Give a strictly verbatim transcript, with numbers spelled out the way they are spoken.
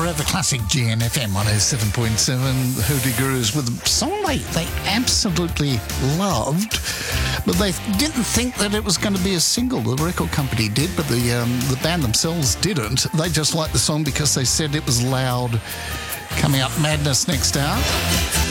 Forever Classic G N F M one oh seven point seven. Hoodie Gurus with a song they, they absolutely loved, but they didn't think that it was going to be a single. The record company did, but the um, the band themselves didn't. They just liked the song because they said it was loud. Coming up, Madness next hour.